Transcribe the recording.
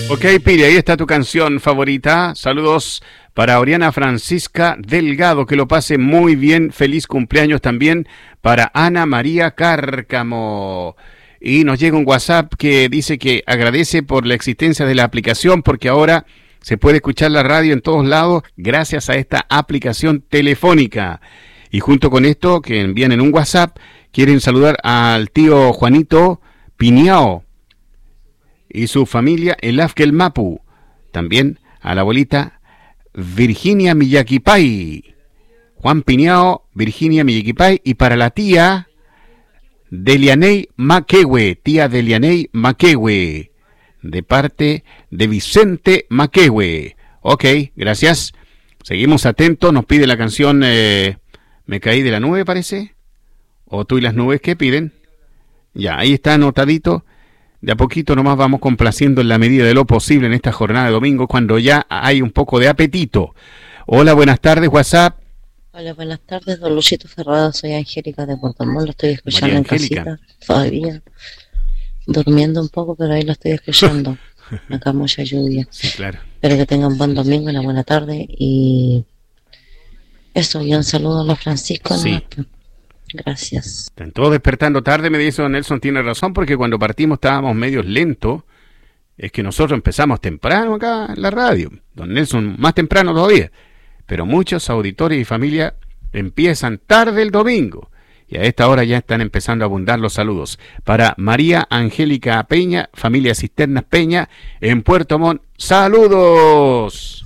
Ok, Pili, ahí está tu canción favorita. Saludos para Oriana Francisca Delgado, que lo pase muy bien. Feliz cumpleaños también para Ana María Cárcamo. Y nos llega un WhatsApp que dice que agradece por la existencia de la aplicación porque ahora se puede escuchar la radio en todos lados gracias a esta aplicación telefónica. Y junto con esto, que envían en un WhatsApp, quieren saludar al tío Juanito Piñao y su familia el Afkel Mapu. También a la abuelita Virginia Millaquipay. Juan Piñao, Virginia Millaquipay. Y para la tía Delianey Maquehue, tía Delianey Maquehue, de parte de Vicente Maquehue. Ok, gracias. Seguimos atentos. Nos pide la canción Me caí de la nube, parece. O Tú y las nubes, ¿qué piden? Ya, ahí está anotadito. De a poquito nomás vamos complaciendo en la medida de lo posible en esta jornada de domingo, cuando ya hay un poco de apetito. Hola, buenas tardes, WhatsApp. Hola, buenas tardes, don Luchito Ferrada, soy Angélica de Puerto Montt, lo estoy escuchando en casita, todavía durmiendo un poco, pero ahí lo estoy escuchando. Acá mucha lluvia. Sí, claro. Espero que tengan un buen domingo, una buena tarde y eso, y un saludo a los Francisco. Sí. Gracias. Están todos despertando tarde, me dice don Nelson, tiene razón, porque cuando partimos estábamos medios lentos. Es que nosotros empezamos temprano acá en la radio, don Nelson más temprano todavía, pero muchos auditores y familia empiezan tarde el domingo, y a esta hora ya están empezando a abundar los saludos. Para María Angélica Peña, familia Cisternas Peña, en Puerto Montt, ¡saludos!